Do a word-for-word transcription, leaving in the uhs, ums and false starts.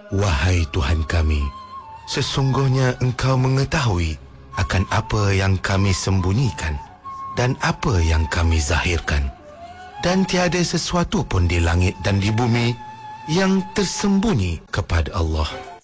Wahai Tuhan kami, sesungguhnya Engkau mengetahui akan apa yang kami sembunyikan dan apa yang kami zahirkan. Dan tiada sesuatu pun di langit dan di bumi yang tersembunyi kepada Allah.